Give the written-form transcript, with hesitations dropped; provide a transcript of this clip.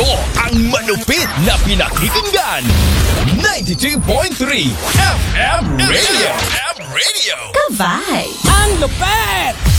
Ito ang malupit na pinakikinggan. 92.3 FM Radio. Kavay! Ang lupet!